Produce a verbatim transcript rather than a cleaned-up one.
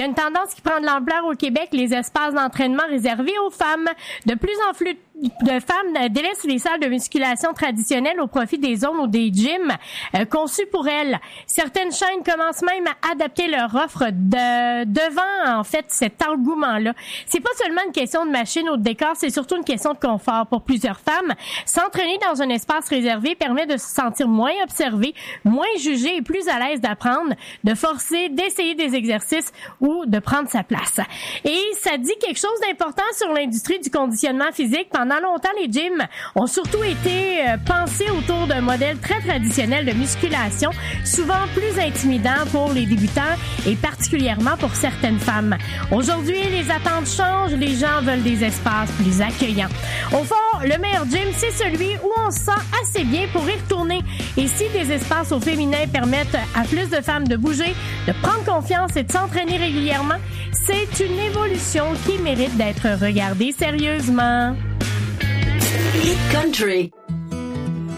Il y a une tendance qui prend de l'ampleur au Québec, les espaces d'entraînement réservés aux femmes. De plus en plus de femmes délaissent les salles de musculation traditionnelles au profit des zones ou des gyms euh, conçus pour elles. Certaines chaînes commencent même à adapter leur offre de devant, en fait, cet engouement-là. C'est pas seulement une question de machine ou de décor, c'est surtout une question de confort. Pour plusieurs femmes, s'entraîner dans un espace réservé permet de se sentir moins observée, moins jugée et plus à l'aise d'apprendre, de forcer, d'essayer des exercices ou de prendre sa place. Et ça dit quelque chose d'important sur l'industrie du conditionnement physique. Pendant longtemps, les gyms ont surtout été euh, pensés autour d'un modèle très traditionnel de musculation, souvent plus intimidant pour les débutants et particulièrement pour certaines femmes. Aujourd'hui, les attentes changent, les gens veulent des espaces plus accueillants. Au fond, le meilleur gym, c'est celui où on se sent assez bien pour y retourner. Et si des espaces au féminin permettent à plus de femmes de bouger, de prendre confiance et de s'entraîner régulièrement, c'est une évolution qui mérite d'être regardée sérieusement. Hit Country.